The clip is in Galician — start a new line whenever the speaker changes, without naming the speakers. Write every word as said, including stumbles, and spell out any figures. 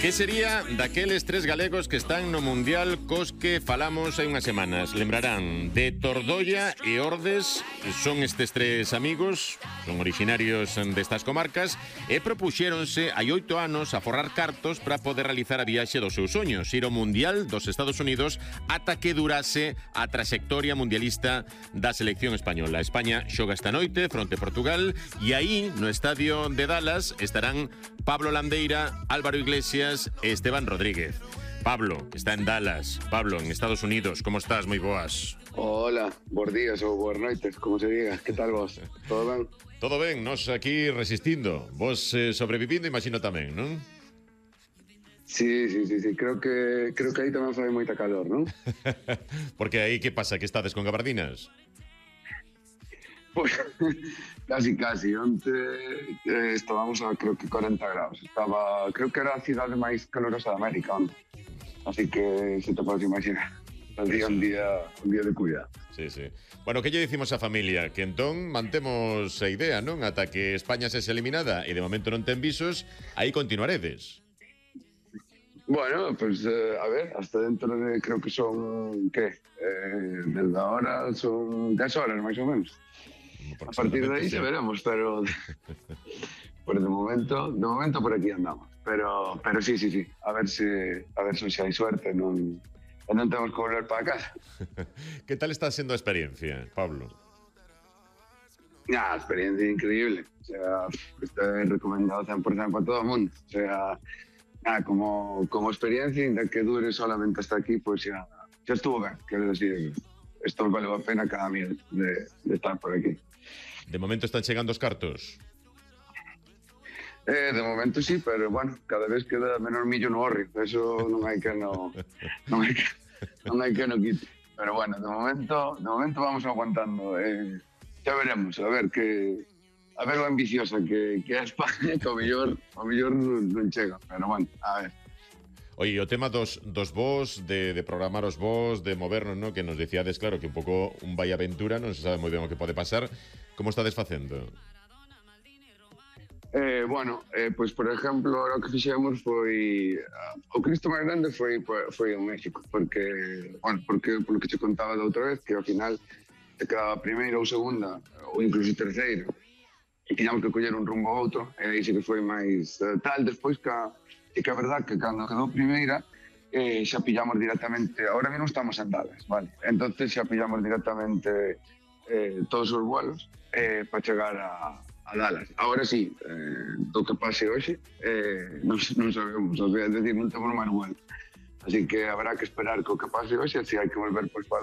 Que sería daqueles tres galegos que están no Mundial cos que falamos hai unhas semanas? Lembrarán de Tordoia e Ordes, son estes tres amigos, son orixinarios destas comarcas, e propuxéronse hai oito anos a forrar cartos para poder realizar a viaxe dos seus soños, ir ao Mundial dos Estados Unidos ata que durase a traxectoria mundialista da selección española. España xoga esta noite fronte a Portugal e aí, no estadio de Dallas, estarán Pablo Landeira, Álvaro Iglesias e Esteban Rodríguez. Pablo está en Dallas. Pablo, en Estados Unidos. Como estás? Moi boas.
Hola, bons días ou boas noites, como se diga. Que tal vos? Todo ben?
Todo ben, nos aquí resistindo. Vos eh, sobrevivindo, imagino tamén, non?
Sí, sí, sí, sí. Creo que creo que aí tamén fai moita calor, non?
Porque aí que pasa? Que estades con gabardinas?
Pues, casi, casi. Onte eh, estábamos a creo que cuarenta graus. Estaba, creo que era a cidade máis calorosa de América onte. Así que se te podes imaginar. Día un día, un día de cuidado.
Sí, sí. Bueno, que lle dicimos a familia? Que entón mantemos a idea, non? Ata que España sexa eliminada e de momento non ten visos, aí continuaredes.
Bueno, pues eh, a ver, hasta dentro de, creo que son, ¿qué? Eh, desde ahora son dez horas, máis ou menos. A partir de aí se veremos, pero pero de momento, de momento por aquí andamos. Pero pero sí, sí, sí, a ver se a ver se hai suerte, non non temos que volver para casa.
Que tal está sendo a experiencia, Pablo?
Ah, experiencia increíble. O sea, está recomendado cien por ciento para todo el mundo. O sea, ah, como, como experiencia, de que dure solamente hasta aquí, pues ya, ya estuvo bien. Quiero decir, esto vale la pena cada día de, de estar por aquí.
De momento están chegando os cartos?
Eh, de momento sí, pero bueno, cada vez queda menor millo no horrio. Eso non hai que no, non hai que, non hai que no quite. Pero bueno, de momento, de momento vamos aguantando. Eh, ya veremos, a ver que a ver lo ambiciosa que, que é España, que ao mellor, ao mellor non chega. Pero bueno, a ver.
Oye, o tema dos, dos vos, de, de programar os vos, de movernos, ¿no? Que nos decíades, claro, que un pouco un vai aventura, non se sabe moi ben o que pode pasar. Como estades facendo?
Eh, bueno, eh, pues por exemplo, o que fixemos foi uh, o Cristo máis grande foi foi en México, porque, bueno, porque polo que te contaba da outra vez, que ao final te quedaba primeira ou segunda, ou incluso terceira, e tiñamos que coller un rumbo a outro, e aí sí que foi máis uh, tal. Despois que e que a verdad que cando quedou primeira eh, xa pillamos directamente, ahora mesmo estamos en Dallas, vale? Entonces xa pillamos directamente eh, todos os vuelos eh, para chegar a, a Dallas. Ahora sí, eh, do que pase hoxe, eh, non, non sabemos, o sea, é decir, non temos máis vuelo. Así que habrá que esperar co que pase hoxe, se hai que volver pois, para